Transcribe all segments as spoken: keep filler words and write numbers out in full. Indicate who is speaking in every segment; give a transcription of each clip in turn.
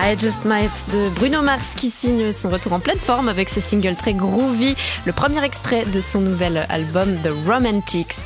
Speaker 1: I Just Might de Bruno Mars qui signe son retour en pleine forme avec ce single très groovy, le premier extrait de son nouvel album The Romantics.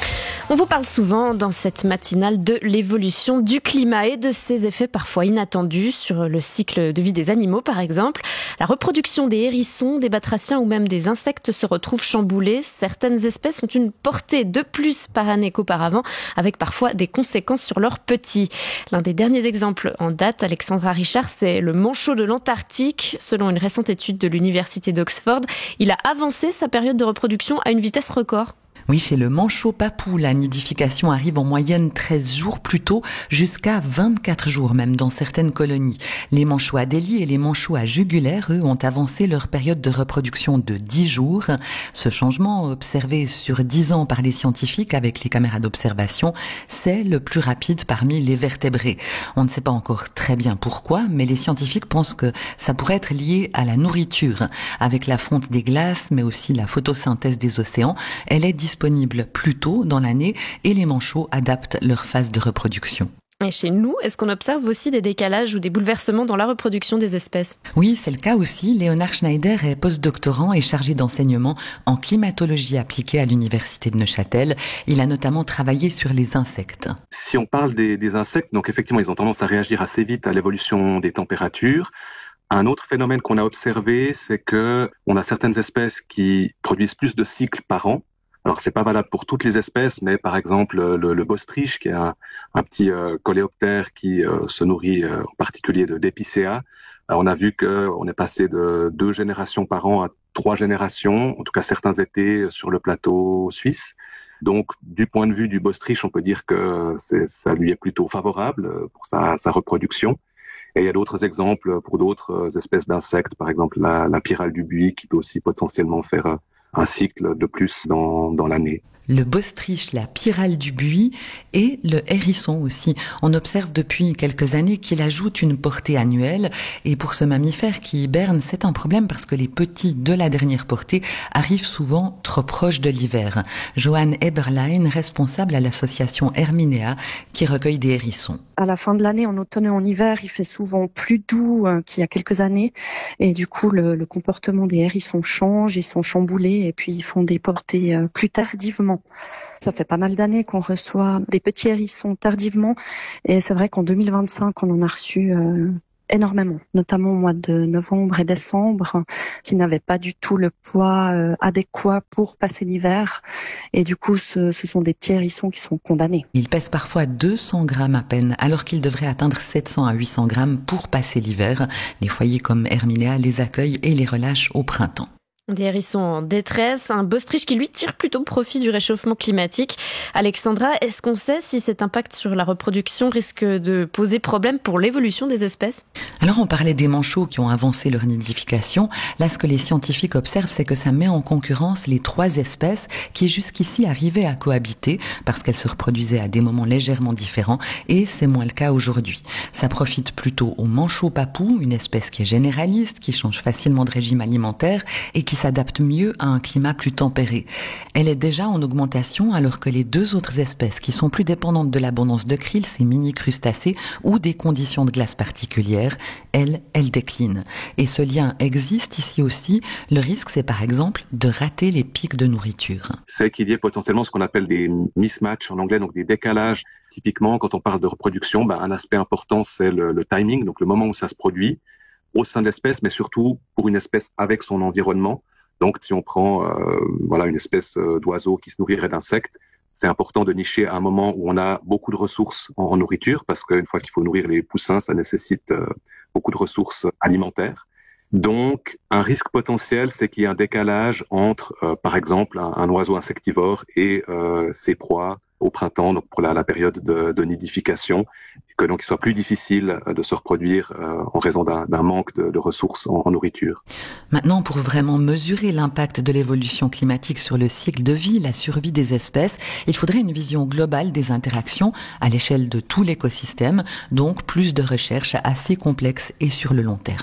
Speaker 1: On vous parle souvent dans cette matinale de l'évolution du climat et de ses effets parfois inattendus sur le cycle de vie des animaux par exemple. La reproduction des hérissons, des batraciens ou même des insectes se retrouve chamboulée. Certaines espèces ont une portée de plus par année qu'auparavant avec parfois des conséquences sur leurs petits. L'un des derniers exemples en date, Alexandra Richard, c'est le manchot de l'Antarctique. Selon une récente étude de l'université d'Oxford, il a avancé sa période de reproduction à une vitesse record.
Speaker 2: Oui, chez le manchot papou, la nidification arrive en moyenne treize jours plus tôt, jusqu'à vingt-quatre jours même dans certaines colonies. Les manchots Adélie et les manchots à jugulaire, eux, ont avancé leur période de reproduction de dix jours. Ce changement, observé sur dix ans par les scientifiques avec les caméras d'observation, c'est le plus rapide parmi les vertébrés. On ne sait pas encore très bien pourquoi, mais les scientifiques pensent que ça pourrait être lié à la nourriture. Avec la fonte des glaces, mais aussi la photosynthèse des océans, elle est disponible plus tôt dans l'année et les manchots adaptent leur phase de reproduction.
Speaker 1: Et chez nous, est-ce qu'on observe aussi des décalages ou des bouleversements dans la reproduction des espèces ?
Speaker 2: Oui, c'est le cas aussi. Léonard Schneider est postdoctorant et chargé d'enseignement en climatologie appliquée à l'université de Neuchâtel. Il a notamment travaillé sur les insectes.
Speaker 3: Si on parle des, des insectes, donc effectivement, ils ont tendance à réagir assez vite à l'évolution des températures. Un autre phénomène qu'on a observé, c'est que on a certaines espèces qui produisent plus de cycles par an. Alors, c'est pas valable pour toutes les espèces, mais par exemple, le, le bostriche, qui est un, un petit euh, coléoptère qui euh, se nourrit euh, en particulier de d'épicéa, euh, on a vu qu'on est passé de deux générations par an à trois générations, en tout cas certains étés sur le plateau suisse. Donc, du point de vue du bostriche, on peut dire que c'est, ça lui est plutôt favorable pour sa, sa reproduction. Et il y a d'autres exemples pour d'autres espèces d'insectes, par exemple la, la pyrale du buis, qui peut aussi potentiellement faire un cycle de plus dans, dans l'année.
Speaker 2: Le bostriche, la pyrale du buis et le hérisson aussi. On observe depuis quelques années qu'il ajoute une portée annuelle. Et pour ce mammifère qui hiberne, c'est un problème parce que les petits de la dernière portée arrivent souvent trop proches de l'hiver. Johanne Eberlein, responsable à l'association Herminea, qui recueille des hérissons.
Speaker 4: À la fin de l'année, en automne et en hiver, il fait souvent plus doux euh, qu'il y a quelques années. Et du coup, le, le comportement des hérissons change, ils sont chamboulés et puis ils font des portées euh, plus tardivement. Ça fait pas mal d'années qu'on reçoit des petits hérissons tardivement et c'est vrai qu'en deux mille vingt-cinq, on en a reçu euh, énormément, notamment au mois de novembre et décembre, qui n'avaient pas du tout le poids euh, adéquat pour passer l'hiver. Et du coup, ce, ce sont des petits hérissons qui sont condamnés.
Speaker 2: Ils pèsent parfois deux cents grammes à peine, alors qu'ils devraient atteindre sept cents à huit cents grammes pour passer l'hiver. Les foyers comme Herminea les accueillent et les relâchent au printemps.
Speaker 1: Des hérissons en détresse, un bostriche qui lui tire plutôt profit du réchauffement climatique. Alexandra, est-ce qu'on sait si cet impact sur la reproduction risque de poser problème pour l'évolution des espèces ?
Speaker 2: Alors on parlait des manchots qui ont avancé leur nidification. Là, ce que les scientifiques observent, c'est que ça met en concurrence les trois espèces qui jusqu'ici arrivaient à cohabiter parce qu'elles se reproduisaient à des moments légèrement différents et c'est moins le cas aujourd'hui. Ça profite plutôt aux manchots papous, une espèce qui est généraliste, qui change facilement de régime alimentaire et qui s'adapte mieux à un climat plus tempéré. Elle est déjà en augmentation alors que les deux autres espèces qui sont plus dépendantes de l'abondance de krill, ces mini-crustacés ou des conditions de glace particulières, elles, elles déclinent. Et ce lien existe ici aussi. Le risque, c'est par exemple de rater les pics de nourriture.
Speaker 3: C'est qu'il y ait potentiellement ce qu'on appelle des mismatchs en anglais, donc des décalages. Typiquement, quand on parle de reproduction, ben, un aspect important, c'est le, le timing, donc le moment où ça se produit au sein de l'espèce, mais surtout pour une espèce avec son environnement. Donc, si on prend euh, voilà une espèce euh, d'oiseau qui se nourrirait d'insectes, c'est important de nicher à un moment où on a beaucoup de ressources en, en nourriture, parce qu'une fois qu'il faut nourrir les poussins, ça nécessite euh, beaucoup de ressources alimentaires. Donc, un risque potentiel, c'est qu'il y ait un décalage entre, euh, par exemple, un, un oiseau insectivore et euh, ses proies au printemps, donc pour la, la période de, de nidification, et que donc il soit plus difficile de se reproduire euh, en raison d'un, d'un manque de, de ressources en, en nourriture.
Speaker 2: Maintenant, pour vraiment mesurer l'impact de l'évolution climatique sur le cycle de vie, la survie des espèces, il faudrait une vision globale des interactions à l'échelle de tout l'écosystème, donc plus de recherches assez complexes et sur le long terme.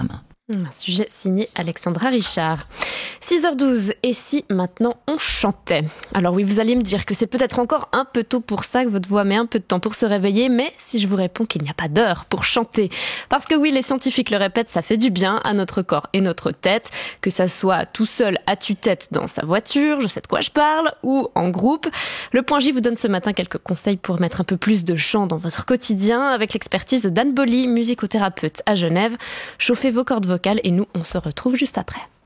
Speaker 1: Un sujet signé Alexandra Richard. six heures douze, et si maintenant on chantait ? Alors oui, vous allez me dire que c'est peut-être encore un peu tôt pour ça, que votre voix met un peu de temps pour se réveiller, mais si je vous réponds qu'il n'y a pas d'heure pour chanter, parce que oui, les scientifiques le répètent, ça fait du bien à notre corps et notre tête, que ça soit tout seul à tue-tête dans sa voiture, je sais de quoi je parle, ou en groupe. Le Point J vous donne ce matin quelques conseils pour mettre un peu plus de chant dans votre quotidien, avec l'expertise de Dan Bolly, musicothérapeute à Genève. Chauffez vos cordes vocales et nous, on se retrouve juste après.